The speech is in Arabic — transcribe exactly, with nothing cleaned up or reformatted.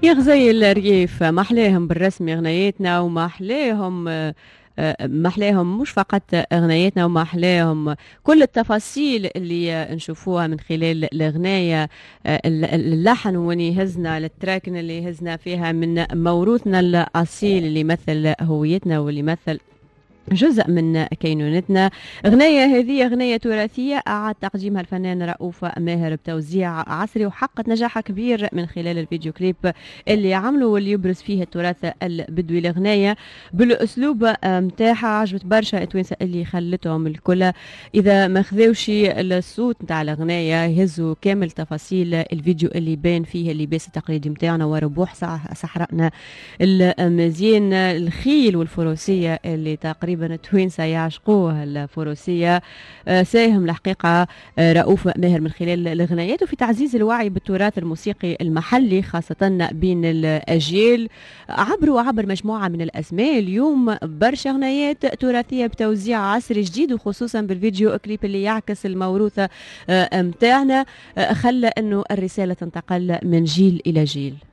يا غزي الريف محلاهم بالرسمي غنياتنا ومحلاهم آه، آه، محلاهم مش فقط اغنياتنا ومحلاهم كل التفاصيل اللي آه، نشوفوها من خلال الغناية. آه، ال- ال- اللحن وين يهزنا التراكن اللي يهزنا فيها من موروثنا الأصيل اللي يمثل هويتنا واللي يمثل جزء من كينونتنا. أغنية هذه أغنية تراثية أعاد تقديمها الفنان رؤوف ماهر بتوزيع عصري، وحققت نجاح كبير من خلال الفيديو كليب اللي عمله واللي يبرز فيه التراث البدوي. الأغنية بالأسلوب متاعها عجبت برشا التوانسة اللي خلتهم الكل إذا ما خذوش الصوت نتاع الأغنية يهزوا كامل تفاصيل الفيديو اللي بان فيه اللباس التقليدي متاعنا وربوح صحراءنا المزيان، الخيل والفروسية اللي تقريبا التوانسة يعشقوها الفروسية. آه، ساهم الحقيقة آه، رؤوف ماهر من خلال الغنايات وفي تعزيز الوعي بالتراث الموسيقي المحلي خاصة بين الأجيال، عبروا عبر مجموعة من الأسماء اليوم برشا غنايات تراثية بتوزيع عصري جديد، وخصوصا بالفيديو كليب اللي يعكس الموروث آه، متاعنا، آه، خلى أنه الرسالة تنتقل من جيل إلى جيل.